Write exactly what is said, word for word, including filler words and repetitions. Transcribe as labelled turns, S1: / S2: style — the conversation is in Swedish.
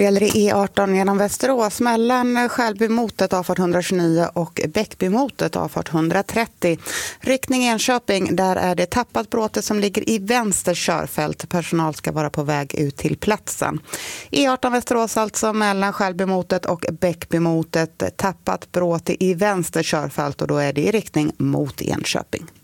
S1: Det gäller E arton genom Västerås mellan Skälbymotet avfart etthundratjugonio och Bäckbymotet avfart etthundratrettio. Riktning Enköping, där är det tappat bråte som ligger i vänster körfält. Personal ska vara på väg ut till platsen. E arton Västerås alltså mellan Skälbymotet och Bäckbymotet, tappat bråte i vänster körfält och då är det i riktning mot Enköping.